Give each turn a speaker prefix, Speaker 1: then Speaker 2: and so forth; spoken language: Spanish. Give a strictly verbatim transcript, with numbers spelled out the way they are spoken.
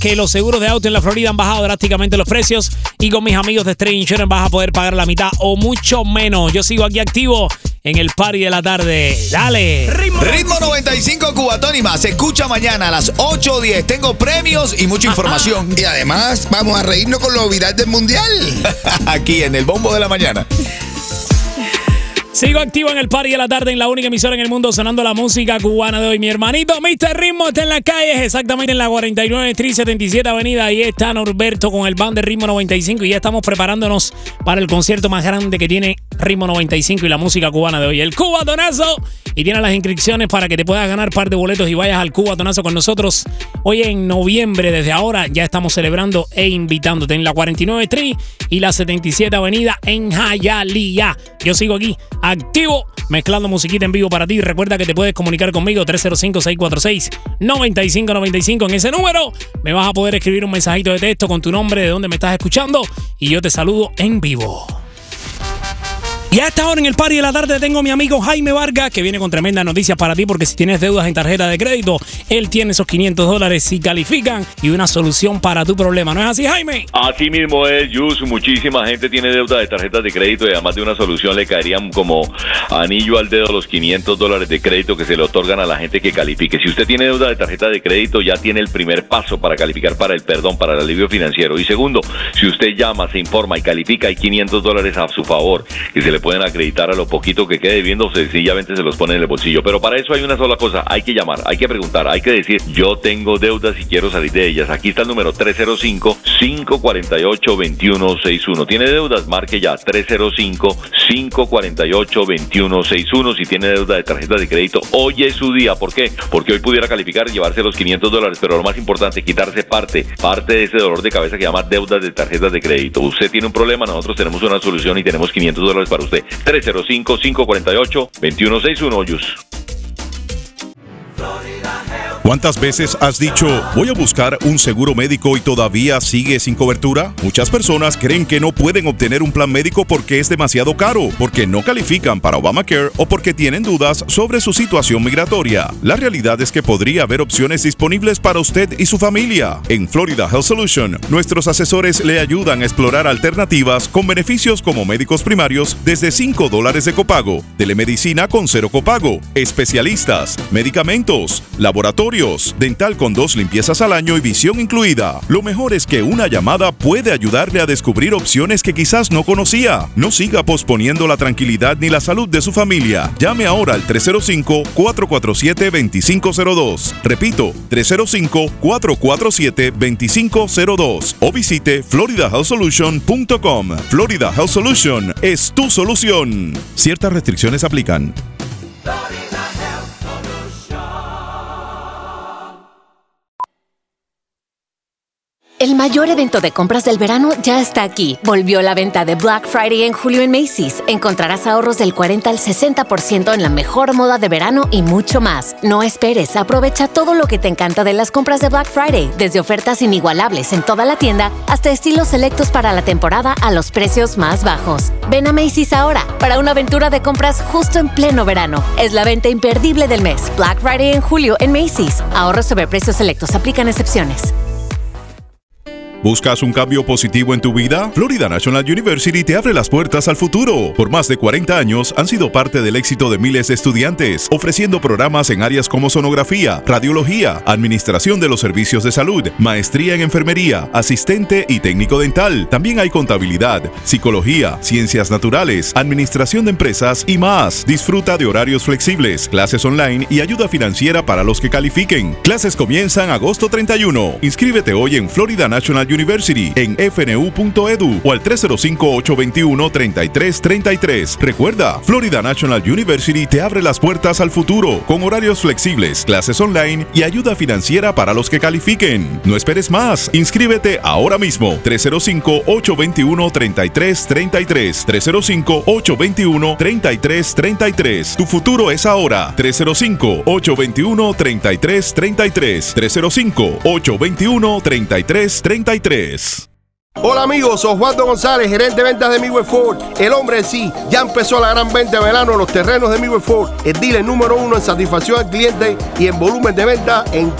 Speaker 1: que los seguros de auto en la Florida han bajado drásticamente los precios y con mis amigos de Straight Insurance vas a poder pagar la mitad o mucho menos. Yo sigo aquí activo en el party de la tarde. Dale.
Speaker 2: Ritmo, Ritmo noventa y cinco Cubatón y más. Se escucha mañana a las ocho o diez. Tengo premios y mucha información.
Speaker 3: Y además vamos a reírnos con lo viral del mundial.
Speaker 2: Aquí en el Bombo de la Mañana.
Speaker 1: Sigo activo en el party de la tarde en la única emisora en el mundo sonando la música cubana de hoy. Mi hermanito mister Ritmo está en la calle, exactamente en la cuarenta y nueve Street setenta y siete Avenida. Ahí está Norberto con el band de Ritmo noventa y cinco y ya estamos preparándonos para el concierto más grande que tiene Ritmo noventa y cinco y la música cubana de hoy. El Cubatonazo. Y tiene las inscripciones para que te puedas ganar par de boletos y vayas al Cubatonazo con nosotros. Hoy en noviembre, desde ahora, ya estamos celebrando e invitándote en la cuarenta y nueve Street y la setenta y siete Avenida en Hialeah. Yo sigo aquí, activo, mezclando musiquita en vivo para ti. Recuerda que te puedes comunicar conmigo tres cero cinco, seis cuatro seis, nueve cinco nueve cinco. En ese número me vas a poder escribir un mensajito de texto con tu nombre, de dónde me estás escuchando y yo te saludo en vivo. Y a esta hora en el party de la tarde tengo a mi amigo Jaime Vargas, que viene con tremendas noticias para ti, porque si tienes deudas en tarjeta de crédito, él tiene esos quinientos dólares si califican y una solución para tu problema. ¿No es así, Jaime?
Speaker 4: Así mismo es, Yus. Muchísima gente tiene deuda de tarjetas de crédito y además de una solución le caerían como anillo al dedo los quinientos dólares de crédito que se le otorgan a la gente que califique. Si usted tiene deuda de tarjeta de crédito, ya tiene el primer paso para calificar para el perdón, para el alivio financiero. Y segundo, si usted llama, se informa y califica, hay quinientos dólares a su favor que se le pueden acreditar a lo poquito que quede viendo, sencillamente se los pone en el bolsillo. Pero para eso hay una sola cosa, hay que llamar, hay que preguntar, hay que decir, yo tengo deudas y quiero salir de ellas. Aquí está el número tres cero cinco, cinco cuatro ocho, dos uno seis uno. ¿Tiene deudas? Marque ya tres cero cinco, cinco cuatro ocho, dos uno seis uno. Si tiene deuda de tarjeta de crédito, hoy es su día. ¿Por qué? Porque hoy pudiera calificar y llevarse los quinientos dólares, pero lo más importante, quitarse parte, parte de ese dolor de cabeza que llama deudas de tarjetas de crédito. Usted tiene un problema, nosotros tenemos una solución y tenemos quinientos dólares para usted. tres cero cinco, cinco cuatro ocho, dos uno seis uno, Yus.
Speaker 5: ¿Cuántas veces has dicho, voy a buscar un seguro médico y todavía sigue sin cobertura? Muchas personas creen que no pueden obtener un plan médico porque es demasiado caro, porque no califican para Obamacare o porque tienen dudas sobre su situación migratoria. La realidad es que podría haber opciones disponibles para usted y su familia. En Florida Health Solution, nuestros asesores le ayudan a explorar alternativas con beneficios como médicos primarios desde cinco dólares de copago, telemedicina con cero copago, especialistas, medicamentos, laboratorios, dental con dos limpiezas al año y visión incluida. Lo mejor es que una llamada puede ayudarle a descubrir opciones que quizás no conocía. No siga posponiendo la tranquilidad ni la salud de su familia. Llame ahora al tres cero cinco, cuatro cuatro siete, dos cinco cero dos. Repito, tres cero cinco, cuatro cuatro siete, dos cinco cero dos o visite florida health solution punto com. Florida Health Solution es tu solución. Ciertas restricciones aplican.
Speaker 6: El mayor evento de compras del verano ya está aquí. Volvió la venta de Black Friday en julio en Macy's. Encontrarás ahorros del cuarenta al sesenta por ciento en la mejor moda de verano y mucho más. No esperes, aprovecha todo lo que te encanta de las compras de Black Friday, desde ofertas inigualables en toda la tienda hasta estilos selectos para la temporada a los precios más bajos. Ven a Macy's ahora para una aventura de compras justo en pleno verano. Es la venta imperdible del mes. Black Friday en julio en Macy's. Ahorros sobre precios selectos. Aplican excepciones.
Speaker 5: ¿Buscas un cambio positivo en tu vida? Florida National University te abre las puertas al futuro. Por más de cuarenta años han sido parte del éxito de miles de estudiantes, ofreciendo programas en áreas como sonografía, radiología, administración de los servicios de salud, maestría en enfermería, asistente y técnico dental. También hay contabilidad, psicología, ciencias naturales, administración de empresas y más. Disfruta de horarios flexibles, clases online y ayuda financiera para los que califiquen. Clases comienzan agosto treinta y uno. Inscríbete hoy en Florida National University en f n u punto e d u o al tres cero cinco, ocho dos uno, tres tres tres tres. Recuerda, Florida National University te abre las puertas al futuro con horarios flexibles, clases online y ayuda financiera para los que califiquen. No esperes más, inscríbete ahora mismo. tres cero cinco, ocho dos uno, tres tres tres tres. tres cero cinco, ocho dos uno, tres tres tres tres. Tu futuro es ahora. tres cero cinco, ocho dos uno, tres tres tres tres. tres cero cinco, ocho dos uno, tres tres tres tres.
Speaker 7: Hola amigos, Osvaldo González, gerente de ventas de Midway Ford. El hombre en sí, ya empezó la gran venta de verano en los terrenos de Midway Ford, el dealer número uno en satisfacción al cliente y en volumen de venta en